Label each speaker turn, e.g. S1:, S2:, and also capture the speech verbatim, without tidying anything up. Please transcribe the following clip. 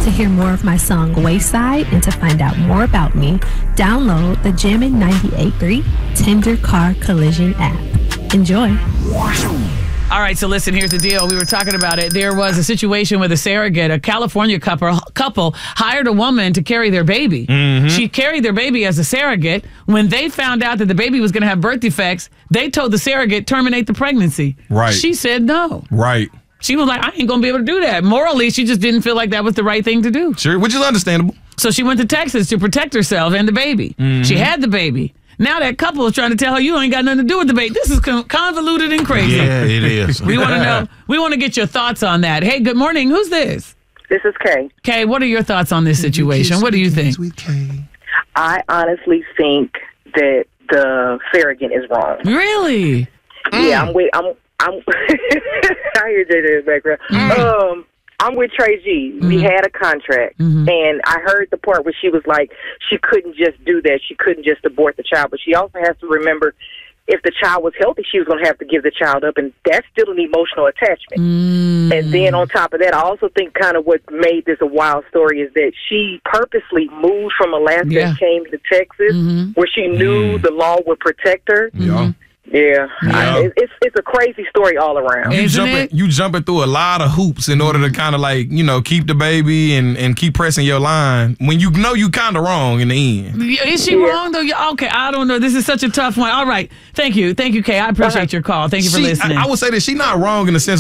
S1: To hear more of my song Wayside and to find out more about me, download the Jammin' ninety-eight point three Tender Car Collision app. Enjoy.
S2: All right, so listen, here's the deal. We were talking about it. There was a situation with a surrogate. A California couple, couple hired a woman to carry their baby.
S3: Mm-hmm.
S2: She carried their baby as a surrogate. When they found out that the baby was going to have birth defects, they told the surrogate, terminate the pregnancy.
S3: Right.
S2: She said no.
S3: Right.
S2: She was like, I ain't going to be able to do that. Morally, she just didn't feel like that was the right thing to do.
S3: Sure, which is understandable.
S2: So she went to Texas to protect herself and the baby.
S3: Mm-hmm.
S2: She had the baby. Now that couple is trying to tell her you ain't got nothing to do with the baby. This is con- convoluted and crazy.
S3: Yeah, it is.
S2: We want to know. We want to get your thoughts on that. Hey, good morning. Who's this?
S4: This is Kay.
S2: Kay, what are your thoughts on this situation? What do you think?
S3: Sweet Kay.
S4: I honestly think that the surrogate is wrong.
S2: Really?
S4: Yeah, I'm with. I'm. I'm. I hear J J in the background.
S2: Mm.
S4: Um, I'm with Trey G.
S2: Mm-hmm.
S4: We had a contract,
S2: Mm-hmm.
S4: and I heard the part where she was like, she couldn't just do that. She couldn't just abort the child, but she also has to remember, if the child was healthy, she was going to have to give the child up, and that's still an emotional attachment.
S2: Mm.
S4: And then on top of that, I also think kind of what made this a wild story is that she purposely moved from Alaska
S2: Yeah.
S4: and came to Texas,
S2: Mm-hmm.
S4: where she knew
S3: Mm.
S4: the law would protect her.
S3: Yeah.
S4: Yeah,
S3: Yeah.
S4: I, it- it's it's a crazy story all around.
S3: You
S2: Isn't
S3: jumping,
S2: it?
S3: you jumping through a lot of hoops in order to kind of like, you know, keep the baby and, and keep pressing your line when you know you kind of wrong in the end.
S2: Yeah, Is she
S4: Yeah.
S2: wrong though? Yeah, okay, I don't know. This is such a tough one. All right, thank you, thank you, Kay. I appreciate your call. Thank you for
S3: She-
S2: listening.
S3: I, I would say that she's not wrong in the sense